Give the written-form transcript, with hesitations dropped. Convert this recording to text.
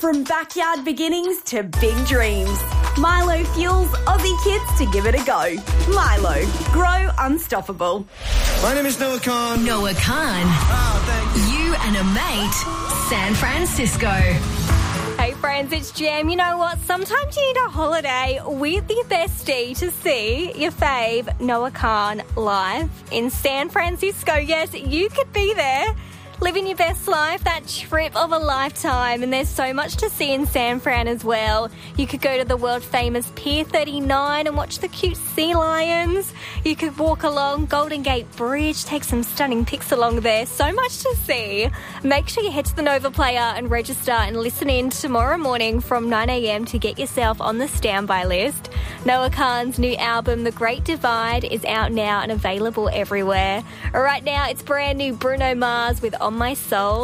From backyard beginnings to big dreams, Milo fuels Aussie kids to give it a go. Milo, grow unstoppable. My name is Noah Khan. Noah Khan. Oh, thank you. You and a mate, San Francisco. Hey friends, it's Jam. You know what? Sometimes you need a holiday with your bestie to see your fave Noah Khan live in San Francisco. Yes, you could be there. Living your best life, that trip of a lifetime. And there's so much to see in San Fran as well. You could go to the world-famous Pier 39 and watch the cute sea lions. You could walk along Golden Gate Bridge, take some stunning pics along there. So much to see. Make sure you head to the Nova Player and register and listen in tomorrow morning from 9 a.m. to get yourself on the standby list. Noah Khan's new album, The Great Divide, is out now and available everywhere. Right now, it's brand new Bruno Mars with On My Soul.